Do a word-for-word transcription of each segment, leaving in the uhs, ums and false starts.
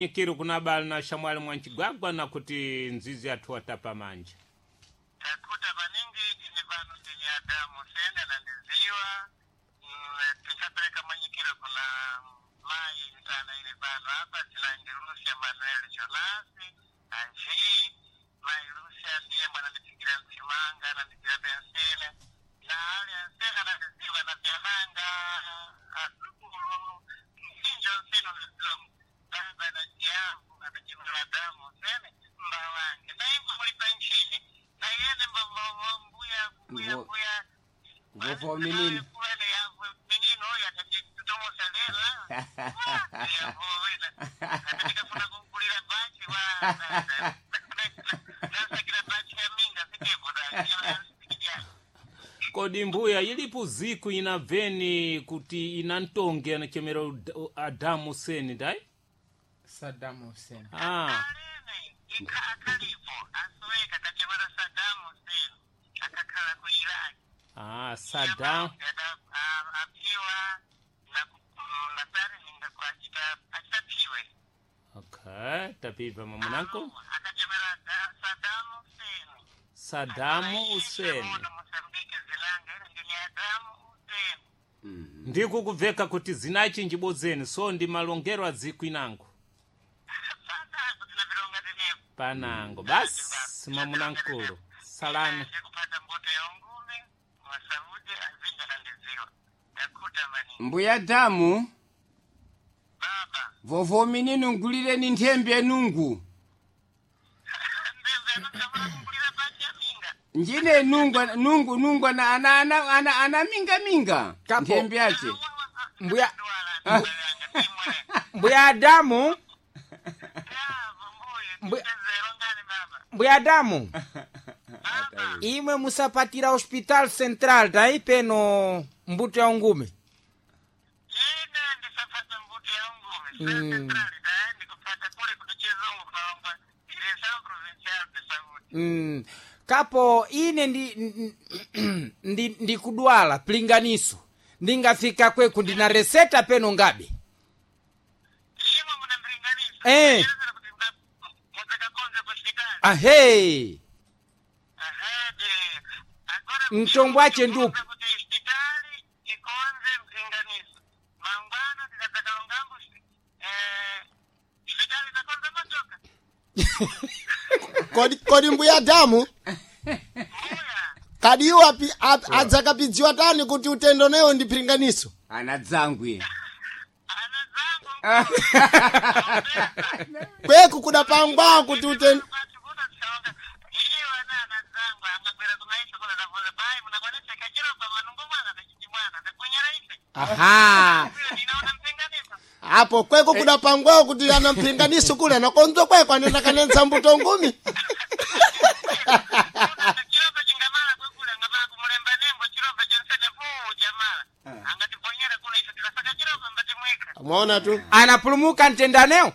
Kiru kuna bali na Shamwali Mwanchigwagwa na kuti nzizi atu atapa manje. Takuta baningi ni banu tini Adamu sene na niziwa. Tushapeleka Mwanyikiru kuna mai sana ili banu hapa. Silangi Rusia Manuel Cholasi, Anji, mai Rusia ndiye mwana nifikira Msimanga na nifikira Bensele. Na hali ya sena na niziwa na Biananga. Asukuru, Kinjo seno na Zomu. Baba na Jiangu, na Bichimura Adamu sene, Mbawange. Na hivu mlipa nchini. Na yene mbuya, mbuya, mbuya. Vofo minini. Kuwele ya minini hoya, tutumo salela. Ya hoya. Katika kuna kumkulira bachi wa. Nasa kila bachi ya minga, sikivu da. Kodi mbuya ilipu ziku ina veni kuti inantonge na kemero Adamu Hussein dai? Saddam Hussein. Ah. Ika akalipo, asweka kachemera Saddam Hussein. Akakala kuiraki. Ah, Saddam. Apiwa na pari hinga kwa jita achapiwe. Okay, tapiva mamunanko. Akachemera Saddam Hussein. Saddam Hussein. Ndiku kuveka kuti zinachi njibozeni, so ndi malongero aziku inango. Panango, basi mamunankulu. Salana. Mbuya Adamu. Vovo minini ngulire ni ntembe nungu. Njine nungu nungu nungu ana ana ana ana, ana minga minga. Ntembe yake. Mbuya Mbuya Adamu. Mbuya Mbuya Adamu. Imwe musapatira hospital central dai peno mbuto ya ungume. Yene ndisapata mbuto ya ungume. Mm. Central dai ndikupata kule kutuchezo ngukamba. Ile sawa provincial de Saudi. Mm. Kapo ine ndi ndi, ndi kudwala plinganiso. Ndingafika kwe kundina reseta peno ngabe. Yemo muna mlinganiso. Eh. Mwataka konza kwa shikali. Ahei. Ahede. Agora Mchombo wache ndupu. kuti hospitali ikonze mlinganiso. Mangwana tikataka longambo eh hospitali nakonza machoka. Kodi kodi Mbuya Adamu. Kadi yu api adzakapidziwa tani kuti utendo nayo ndi pringaniso. Ana dzangwe. Ana zangu. Kweku kudapangwa kuti utendo. Aha. Hapo kweku kudapangwa kuti ana mpinganiso kule na konzo kweku anenda kanenza mbuto ngumi. Mwaona tu. Anapulumuka ntendaneo.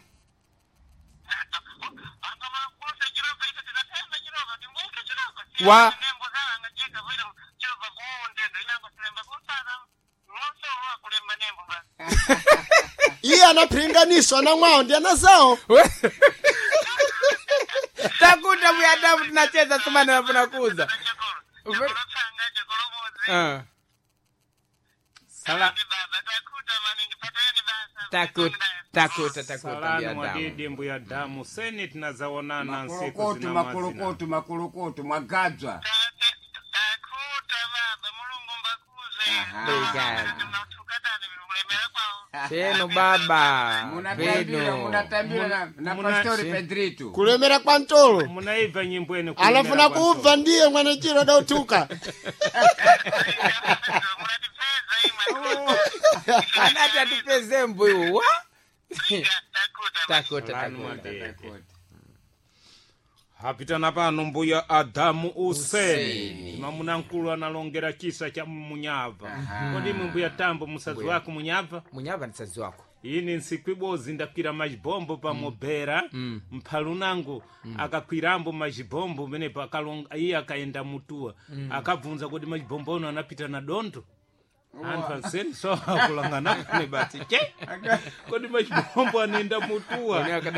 Wa Iye anapinganisho anamwao ndi anazao. Takuta Mbuya Adamu tunacheza sumana na punakuza. Ah. Sala. Takuta takuta takuta Mbuya Salana Adamu. mwadidi Mbuya Adamu Hussein tunazaonana nsiku Makolokotu zina mazina. makolokotu makolokotu mwagadzwa. Peno baba. Munatambira Peno. munatambira na, na Muna- Pastori si- Pedrito. Kulemera kwa ntolo. Munaiva nyimbo ene Alafuna kuva ndiye mwana chiro dautuka. Anata tupeze mbuyu wa? Takuta Salana takuta. mwadidi. Hapitana pano Mbuya Adamu Hussein. Hussein. Mamunankulu analongera kisa cha munyava. Kodi Mbuya Tambo musazi wako munyava? Munyava nsazi wako. Ini nsikwibozi ndakira majibombo pa mobera Mm. mphalunango akakwirambo majibombo mene pakalonga iye akaenda mutua akabvunza kuti majibombo ono anapita na dondo anthu anseni so akulangana kune bati che kodi majibombo anaenda mutua